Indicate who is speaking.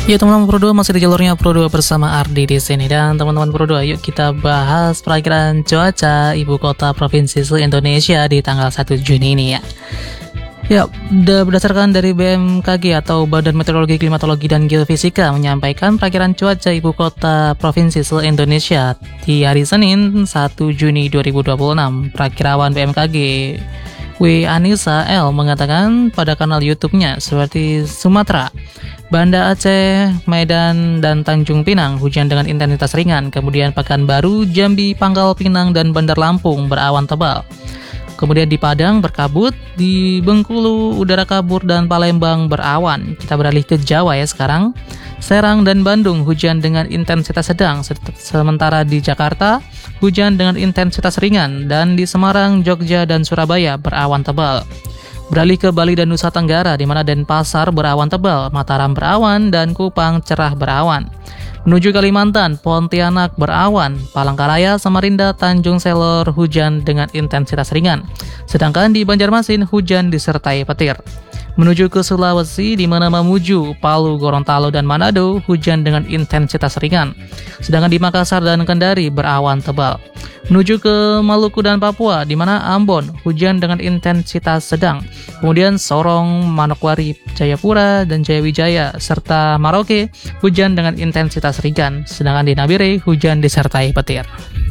Speaker 1: Ya teman-teman Pro 2, masih di jalurnya Pro 2 bersama Ardi di sini. Dan teman-teman Pro 2, yuk kita bahas perakiraan cuaca ibu kota provinsi se-Indonesia di tanggal 1 Juni ini ya. Ya, berdasarkan dari BMKG atau Badan Meteorologi, Klimatologi, dan Geofisika menyampaikan perakiraan cuaca ibu kota provinsi se-Indonesia di hari Senin 1 Juni 2026. Perakirawan BMKG W. Anissa L. mengatakan pada kanal YouTube-nya seperti Sumatera, Banda Aceh, Medan, dan Tanjung Pinang hujan dengan intensitas ringan. Kemudian Pekanbaru, Jambi, Pangkal Pinang, dan Bandar Lampung berawan tebal. Kemudian di Padang berkabut, di Bengkulu udara kabur, dan Palembang berawan. Kita beralih ke Jawa ya sekarang. Serang dan Bandung hujan dengan intensitas sedang, sementara di Jakarta hujan dengan intensitas ringan, dan di Semarang, Jogja, dan Surabaya berawan tebal. Beralih ke Bali dan Nusa Tenggara, di mana Denpasar berawan tebal, Mataram berawan, dan Kupang cerah berawan. Menuju Kalimantan, Pontianak berawan, Palangkaraya, Samarinda, Tanjung Selor hujan dengan intensitas ringan. Sedangkan di Banjarmasin hujan disertai petir. Menuju ke Sulawesi, di mana Mamuju, Palu, Gorontalo, dan Manado hujan dengan intensitas ringan. Sedangkan di Makassar dan Kendari berawan tebal. Menuju ke Maluku dan Papua, di mana Ambon hujan dengan intensitas sedang. Kemudian Sorong, Manokwari, Jayapura, dan Jayawijaya serta Maroke hujan dengan intensitas ringan. Sedangkan di Nabire hujan disertai petir.